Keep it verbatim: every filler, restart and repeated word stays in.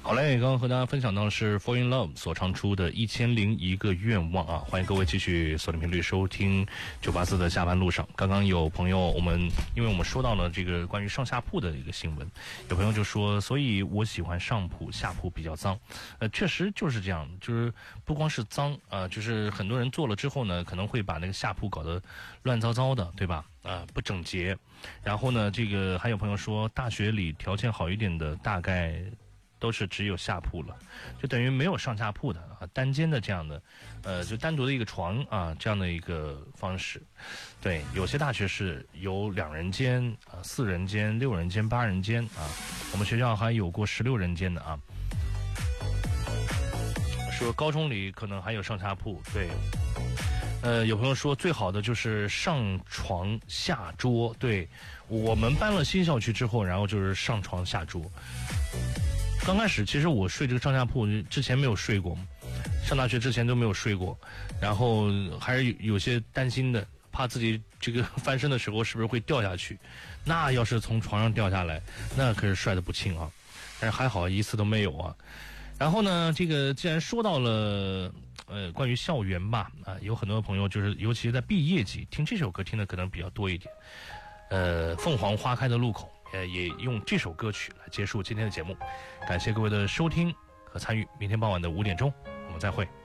好嘞，刚刚和大家分享到的是 Fall in Love 所唱出的一千零一个愿望啊！欢迎各位继续锁定频率收听九八四的下班路上。刚刚有朋友，我们因为我们说到了这个关于上下铺的一个新闻，有朋友就说，所以我喜欢上铺，下铺比较脏。呃，确实就是这样，就是不光是脏啊、呃，就是很多人做了之后呢，可能会把那个下铺搞得乱糟糟的，对吧？啊、呃，不整洁。然后呢，这个还有朋友说，大学里条件好一点的大概都是只有下铺了，就等于没有上下铺的啊，单间的这样的，呃，就单独的一个床啊，这样的一个方式。对，有些大学是有两人间啊、四人间、六人间、八人间啊，我们学校还有过十六人间的啊。说高中里可能还有上下铺，对。呃，有朋友说最好的就是上床下桌，对，我们搬了新校区之后，然后就是上床下桌。刚开始其实我睡这个上下铺之前没有睡过，上大学之前都没有睡过，然后还是有些担心的，怕自己这个翻身的时候是不是会掉下去，那要是从床上掉下来，那可是摔得不轻啊，但是还好一次都没有啊。然后呢，这个既然说到了呃关于校园吧，啊，有很多朋友就是尤其是在毕业季听这首歌听的可能比较多一点，呃，凤凰花开的路口。呃，也用这首歌曲来结束今天的节目，感谢各位的收听和参与，明天傍晚的五点钟我们再会。